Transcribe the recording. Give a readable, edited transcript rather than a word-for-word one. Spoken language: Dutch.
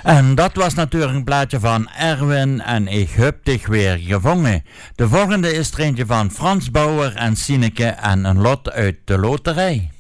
En dat was natuurlijk een plaatje van Erwin en ik heb dich weer gevangen. De volgende is er eentje van Frans Bauer en Sineke en een lot uit de loterij.